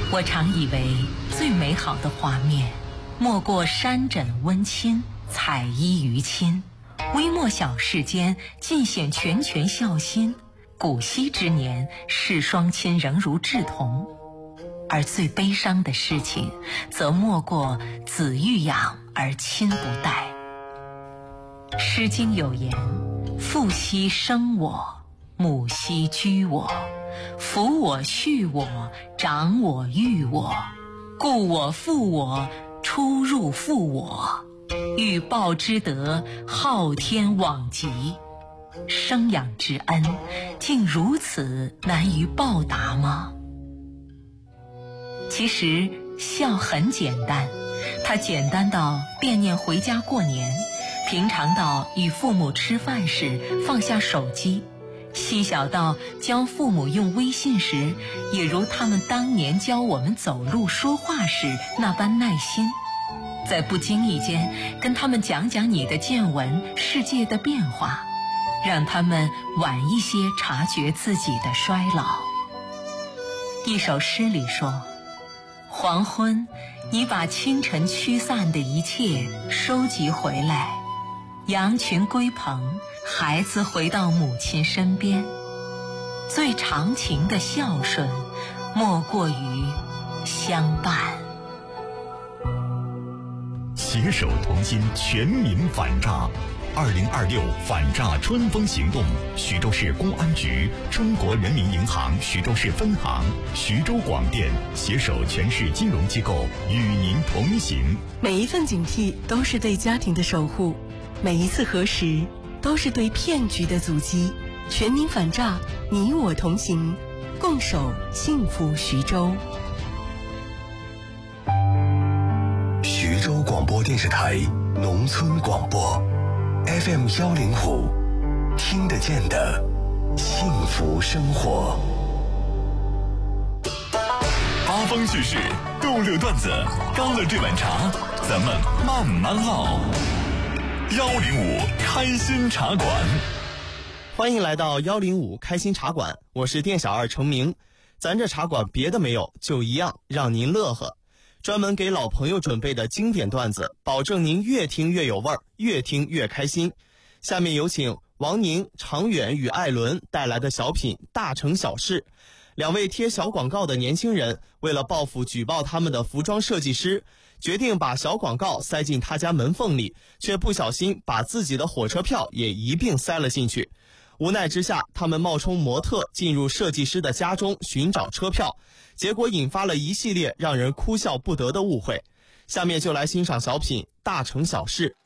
我常以为最美好的画面，莫过山枕温馨，彩衣娱亲。微末小事间，尽显拳拳孝心。古稀之年，视双亲仍如稚童。而最悲伤的事情，则莫过子欲养而亲不待。诗经有言：父兮生我，母兮居我，抚我恤我，长我育我，故我负我，出入负我，欲报之德，昊天罔极。生养之恩，竟如此难于报答吗？其实孝很简单，它简单到惦念回家过年，平常到与父母吃饭时放下手机，细小到教父母用微信时，也如他们当年教我们走路说话时那般耐心。在不经意间跟他们讲讲你的见闻，世界的变化，让他们晚一些察觉自己的衰老。一首诗里说，黄昏，你把清晨驱散的一切收集回来，羊群归棚，孩子回到母亲身边。最长情的孝顺，莫过于相伴。 携手同心，全民反诈。2026反诈春风行动，徐州市公安局、中国人民银行徐州市分行、徐州广电携手全市金融机构与您同行。 每一份警惕都是对家庭的守护，每一次核实都是对骗局的阻击。全民反诈，你我同行，共守幸福徐州。 徐州广播电视台农村广播 FM105，听得见的幸福生活。 八方趣事，逗乐段子，干了这碗茶，咱们慢慢唠。105开心茶馆， 欢迎来到105开心茶馆，我是店小二程明。咱这茶馆别的没有，就一样让您乐呵。专门给老朋友准备的经典段子，保证您越听越有味儿，越听越开心。下面有请王宁、常远与艾伦带来的小品《大城小事》。两位贴小广告的年轻人，为了报复举报他们的服装设计师，决定把小广告塞进他家门缝里，却不小心把自己的火车票也一并塞了进去。无奈之下，他们冒充模特进入设计师的家中寻找车票，结果引发了一系列让人哭笑不得的误会。下面就来欣赏小品《大城小事》。